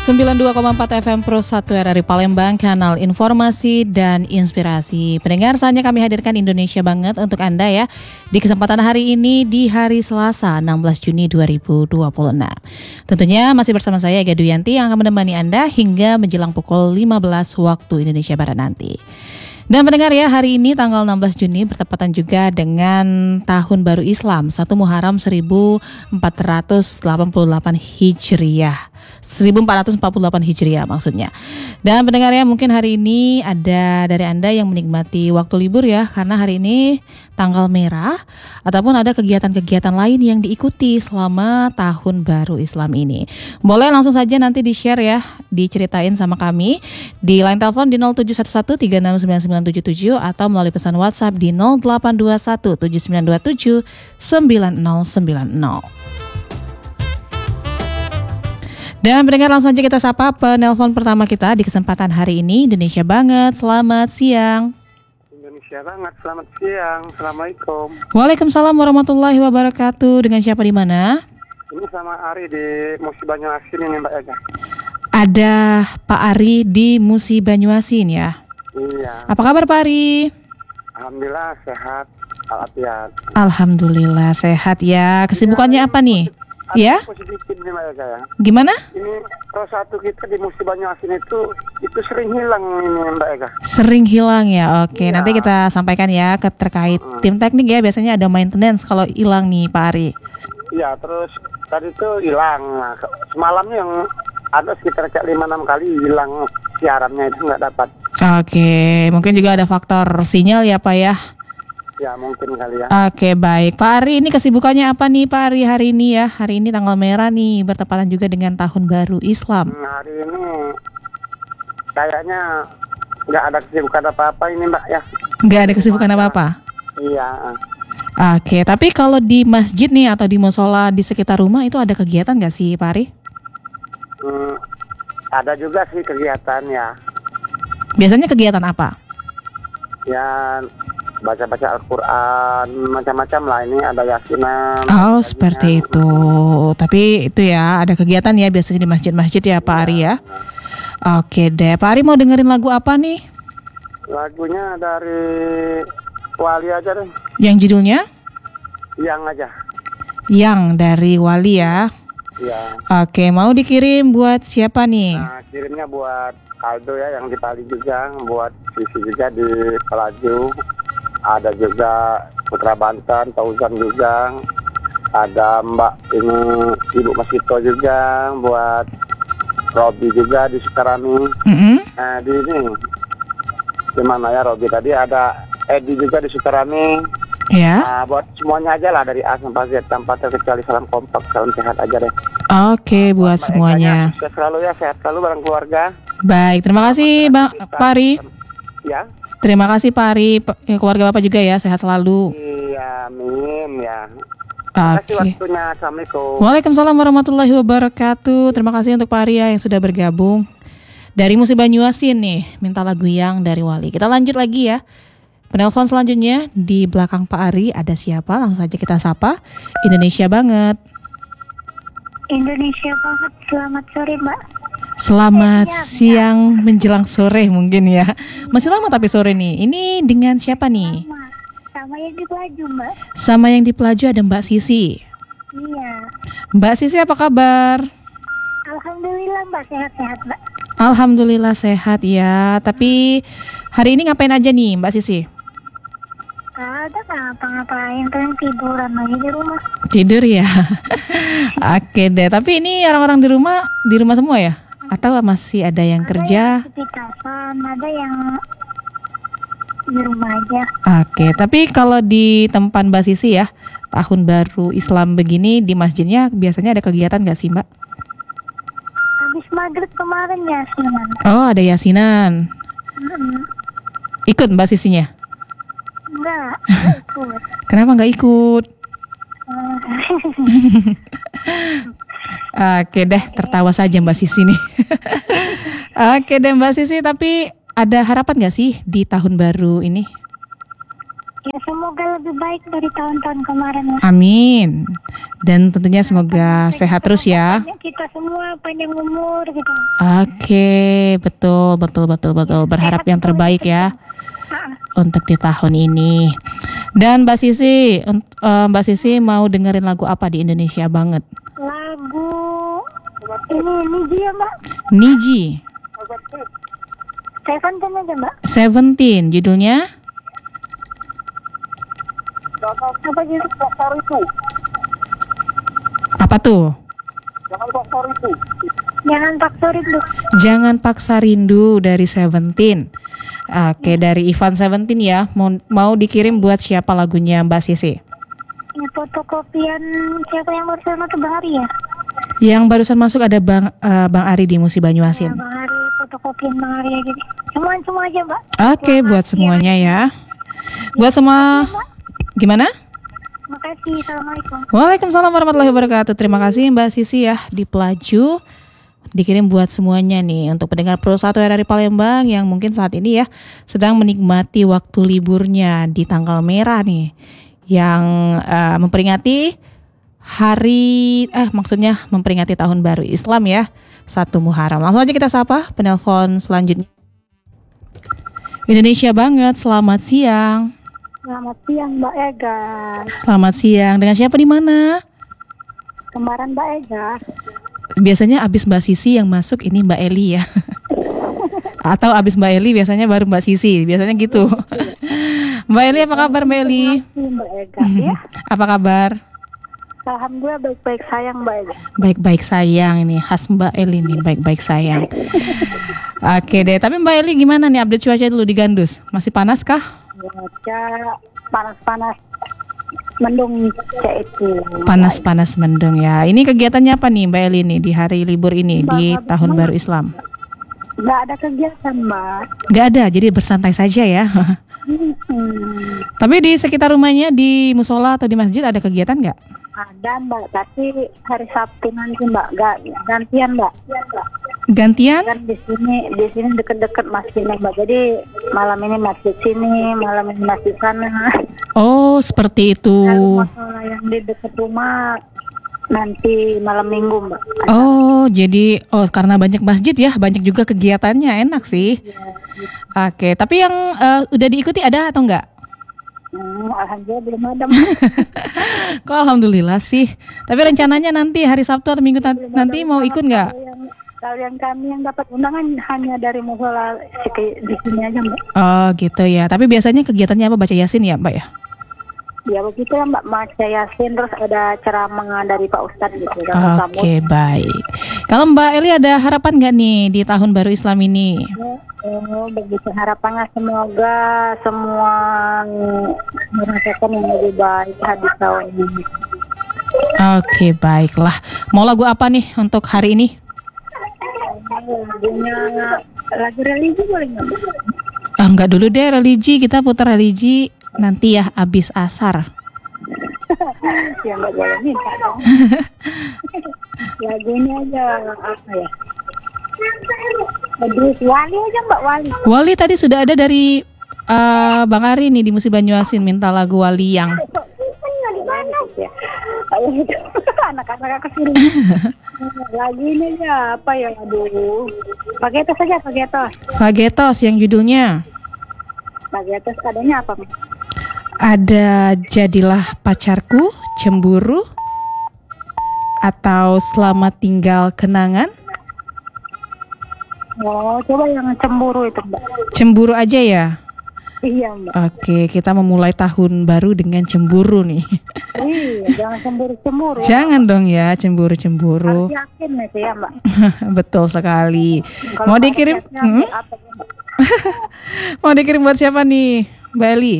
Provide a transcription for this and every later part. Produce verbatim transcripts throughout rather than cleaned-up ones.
sembilan puluh dua koma empat F M Pro satu R R I Palembang, kanal informasi dan inspirasi. Pendengar, saatnya kami hadirkan Indonesia Banget untuk Anda ya. Di kesempatan hari ini di hari Selasa enam belas Juni dua ribu dua puluh enam. Tentunya masih bersama saya Ega Duyanti yang akan menemani Anda hingga menjelang pukul lima belas waktu Indonesia Barat nanti. Dan pendengar ya, hari ini tanggal enam belas Juni bertepatan juga dengan Tahun Baru Islam satu Muharram seribu empat ratus delapan puluh delapan Hijriah. seribu empat ratus empat puluh delapan Hijriah maksudnya. Dan pendengar ya, mungkin hari ini ada dari Anda yang menikmati waktu libur ya, karena hari ini tanggal merah ataupun ada kegiatan-kegiatan lain yang diikuti selama Tahun Baru Islam ini. Boleh langsung saja nanti di-share ya, diceritain sama kami di line telepon di nol tujuh satu satu tiga enam sembilan sembilan tujuh tujuh atau melalui pesan WhatsApp di nol delapan dua satu tujuh sembilan dua tujuh sembilan nol sembilan nol. Dan pendengar, langsung aja kita sapa penelpon pertama kita di kesempatan hari ini. Indonesia Banget, selamat siang. Indonesia Banget, selamat siang. Assalamualaikum. Waalaikumsalam warahmatullahi wabarakatuh. Dengan siapa di mana? Ini sama Ari di Musi Banyuasin ini Mbak Ega. Ada Pak Ari di Musi Banyuasin ya? Iya. Apa kabar Pak Ari? Alhamdulillah sehat, walafiat. Alhamdulillah sehat ya. Kesibukannya apa nih? Ya? Sedikit nih Mbak Ega ya. Gimana? Ini roh satu kita di Musi Banyuasin itu itu sering hilang ini Mbak Ega. Sering hilang ya. Oke, Iya. nanti kita sampaikan ya ke terkait Hmm. tim teknik ya. Biasanya ada maintenance kalau hilang nih Pak Ari. Iya, terus tadi itu hilang. Nah, ke- semalamnya yang ada sekitar kayak lima enam kali hilang siarannya itu nggak dapat. Oke, mungkin juga ada faktor sinyal ya Pak ya. Ya mungkin kali ya. Oke, baik. Pak Ari, ini kesibukannya apa nih Pak Ari hari ini ya? Hari ini tanggal merah nih, bertepatan juga dengan Tahun Baru Islam. Hmm, hari ini kayaknya nggak ada kesibukan apa-apa ini Mbak ya. Nggak ada kesibukan apa-apa? Iya. Oke, tapi kalau di masjid nih atau di musola di sekitar rumah itu ada kegiatan nggak sih Pak Ari? Hmm, ada juga sih kegiatan ya. Biasanya kegiatan apa? Ya baca-baca Al-Quran macam-macam lah, ini ada yasinan. Oh, ada seperti gajian. itu. Tapi itu ya, ada kegiatan ya biasanya di masjid-masjid ya Pak Ari ya? Oke deh, Pak Ari mau dengerin lagu apa nih? Lagunya dari Wali aja deh. Yang judulnya? Yang aja. Yang dari Wali ya? Ya. Oke, mau dikirim buat siapa nih? Nah, kirimnya buat Aldo ya yang di Pali juga, buat Sisi juga di Pelaju. Ada juga Putra Banten, Tauzan juga. Ada Mbak ini Ibu Masito juga, buat Robi juga di Sukarami. Mm-mm. Nah di ini di mana ya Robi tadi, ada Edi juga di Sukarami. Ya. Nah, buat semuanya aja lah dari A sampai Z tanpa terkecuali, salam kompak, salam sehat aja deh. Oke, buat Mbak semuanya. Eganya, sukses selalu ya, sehat selalu bareng keluarga. Baik, terima kasih Bang Pak Ari. Ya. Terima kasih Pak Ari, P- eh, keluarga Bapak juga ya, sehat selalu. Iya, amin ya. Terima kasih Oke. waktunya. Assalamualaikum. Waalaikumsalam warahmatullahi wabarakatuh. Terima kasih untuk Pak Ari ya yang sudah bergabung. Dari Musi Banyuasin nih, minta lagu Yang dari Wali. Kita lanjut lagi ya. Penelpon selanjutnya di belakang Pak Ari ada siapa? Langsung saja kita sapa. Indonesia Banget. Indonesia Banget, selamat sore Mbak. Selamat Eh, iya, siang menjelang sore mungkin ya. Masih lama tapi sore nih. Ini dengan siapa nih? Sama, sama yang di Pelaju Mbak. Sama yang di Pelaju ada Mbak Sisi. Iya, Mbak Sisi apa kabar? alhamdulillah Mbak, sehat-sehat Mbak. Alhamdulillah sehat ya. Tapi hari ini ngapain aja nih Mbak Sisi? Gak ada ngapa-ngapain, kan tiduran aja di rumah. Tidur ya. Oke deh. Tapi ini orang-orang di rumah di rumah semua ya? Atau masih ada yang kerja? Ada yang aktivitasan, ada yang di rumah aja. Oke. Tapi kalau di tempat Mbak Sisi ya, Tahun Baru Islam begini di masjidnya biasanya ada kegiatan nggak sih Mbak? Habis maghrib kemarin ya sih Man. Oh, ada yasinan. Mm-mm. Ikut Mbak Sisinya? Enggak, enggak ikut. Kenapa nggak ikut? Eh, Oke deh, tertawa saja Mbak Sisi nih. Oke deh Mbak Sisi, tapi ada harapan nggak sih di tahun baru ini? Ya semoga lebih baik dari tahun-tahun kemarin. Ya. Amin. Dan tentunya semoga sehat terus ya. Kita semua panjang umur gitu. Oke, betul, betul, betul, betul. Berharap yang terbaik ya untuk di tahun ini. Dan Mbak Sisi, unt- eh, Mbak Sisi mau dengerin lagu apa di Indonesia banget? Lagu ini ini dia Mbak. Niji, Seventeen aja Mbak. Seventeen, judulnya? Apa gitu? Apa tuh? Jangan paksa rindu. Jangan Paksa Rindu dari Seventeen. Oke, dari Ivan Seventeen ya. Mau, mau dikirim buat siapa lagunya Mbak Sisi? Ini fotokopian siapa yang barusan masuk Bang Ari ya? Yang barusan masuk ada Bang eh, Bang Ari di Musi Banyuasin. Ya, Bang Ari fotokopian Bang Ari aja deh. Semua semua aja Mbak. Oke, buat semuanya ya. Buat semua. Gimana? Makasih. Assalamualaikum. Waalaikumsalam warahmatullahi wabarakatuh. Terima kasih Mbak Sisi ya di Pelaju. Dikirim buat semuanya nih untuk pendengar Pro satu R R I Palembang yang mungkin saat ini ya sedang menikmati waktu liburnya di tanggal merah nih, yang uh, memperingati hari eh maksudnya memperingati tahun baru Islam ya, satu Muharram. Langsung aja kita sapa penelpon selanjutnya. Indonesia banget, selamat siang. Selamat siang Mbak Ega. Selamat siang. Dengan siapa di mana? Kembaran Mbak Ega. Biasanya abis Mbak Sisi yang masuk ini Mbak Eli ya. Atau abis Mbak Eli biasanya baru Mbak Sisi. Biasanya gitu. Mbak Eli apa kabar Mbak Eli? Mbak Ega ya. Apa kabar? Alhamdulillah baik-baik sayang Mbak Ega. Baik-baik sayang ini khas Mbak Eli nih, baik-baik sayang. Oke deh, tapi Mbak Eli gimana nih update cuaca dulu di Gandus? Masih panas kah? Cuaca panas-panas mendung kayak itu. Panas-panas mendung ya. Ini kegiatannya apa nih Mbak Eli nih di hari libur ini Mbak, di habis tahun banget. baru Islam? Nggak ada kegiatan Mbak. Gak ada, jadi bersantai saja ya. Hmm, Tapi di sekitar rumahnya di musola atau di masjid ada kegiatan nggak? ada Mbak, tapi hari Sabtu nanti Mbak, nggak gantian Mbak. Gantian? Kan di sini di sini deket-deket masjidnya Mbak. Jadi malam ini masjid sini, malam ini masjid sana. Oh seperti itu. Kalau masalah yang di dekat rumah nanti malam minggu Mbak. Oh jadi oh karena banyak masjid ya, banyak juga kegiatannya, enak sih. Oke, tapi yang eh, udah diikuti ada atau enggak? Hmm, alhamdulillah belum ada Mbak. Kok alhamdulillah sih. Tapi rencananya nanti hari Sabtu atau Minggu ta- nanti mau ikut nggak? Kalau yang, kalau yang kami yang dapat undangan hanya dari musola di sini aja Mbak. Oh gitu ya. Tapi biasanya kegiatannya apa? Baca Yasin ya Mbak ya? Ya begitu ya Mbak, Baca Yasin terus ada ceramah dari Pak Ustadz gitu. Oke baik. Kalau Mbak Eli ada harapan nggak nih di tahun baru Islam ini? Oh, begitu harapannya semoga semua merasakan yang lebih baik habis tahun ini. Oke baiklah. Mau lagu apa nih untuk hari ini? Lagunya lagu religi boleh nggak Mbak? Ah, enggak dulu deh religi, kita putar religi nanti ya abis asar. Ya nggak boleh minta dong. Lagunya aja apa ya? Aduh, Wali aja Mbak, Wali. Wali tadi sudah ada dari uh, Bang Ari nih di Musi Banyuasin minta lagu Wali yang. Anak-anak kesini. Lagi ini aja apa ya? Aduh, Pagetos saja Pagetos. Fagetos yang judulnya Pagetos adanya apa? Mbak? ada Jadilah Pacarku, Cemburu, atau Selamat Tinggal Kenangan. Oh, coba yang cemburu itu Mbak. Cemburu aja ya. Iya Mbak. Oke, kita memulai tahun baru dengan cemburu nih. Iya, jangan cemburu-cemburu. Jangan dong ya cemburu-cemburu. Harus yakin itu ya Mbak. Betul sekali. Kalau Mau ada dikirim? niatnya, Hmm? apa ya, Mbak? Mau dikirim buat siapa nih, Mbak Eli?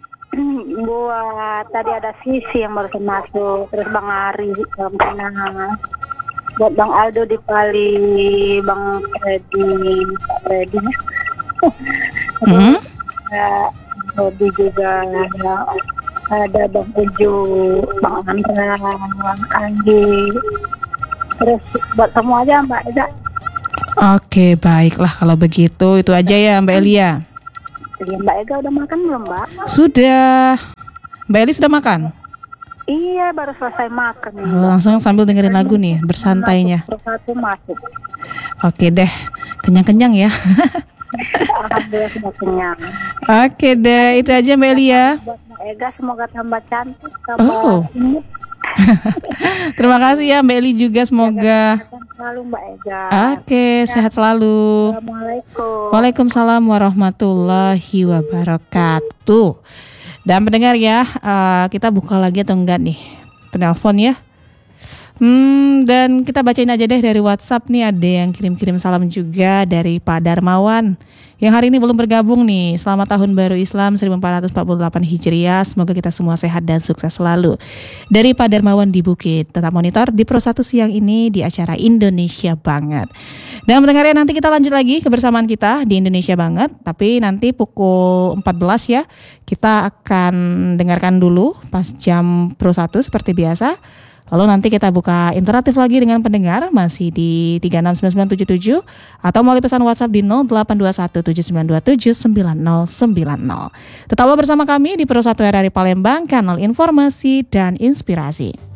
Buat tadi ada Sisi yang baru masuk, terus Bang Ari, Bang Pena, buat Bang Aldo di Pali, Bang Freddy, Pak Freddy, Hmm? ada Bobby juga, ada, ada Bang Uju, Bang Andra, Bang Andi, terus buat semua aja Mbak Eza. Oke, baiklah kalau begitu itu aja ya Mbak Elia. Iya, Mbak Ega udah makan belum, Mbak? Sudah. Mbak Eli sudah makan? Iya, baru selesai makan. nih, Oh, Mbak. langsung sambil dengerin lagu nih, bersantainya. Persatu masuk. Oke deh, kenyang-kenyang ya. Alhamdulillah sudah kenyang. Oke deh, itu aja Mbak Eli ya. Buat Mbak Ega semoga tambah cantik, tambah Oh. imut. Terima kasih ya Mbak Eli juga, semoga. Sehat selalu Mbak Ega. Oke, sehat selalu. Assalamualaikum. Waalaikumsalam warahmatullahi wabarakatuh. Dan pendengar ya, uh, kita buka lagi atau enggak nih penelpon ya. Hmm, dan kita bacain aja deh dari WhatsApp nih, ada yang kirim-kirim salam juga dari Pak Darmawan yang hari ini belum bergabung nih. Selamat tahun baru Islam seribu empat ratus empat puluh delapan Hijriah. Semoga kita semua sehat dan sukses selalu. Dari Pak Darmawan di Bukit. Tetap monitor di Pro satu siang ini di acara Indonesia Banget. Dan pendengarnya nanti kita lanjut lagi kebersamaan kita di Indonesia Banget. Tapi nanti pukul empat belas ya, kita akan dengarkan dulu pas jam Pro satu seperti biasa. Lalu nanti kita buka interaktif lagi dengan pendengar masih di tiga enam sembilan sembilan tujuh tujuh atau melalui pesan WhatsApp di nol delapan dua satu tujuh sembilan dua tujuh sembilan nol sembilan nol. Tetaplah bersama kami di Pro satu R R I Palembang, kanal informasi dan inspirasi.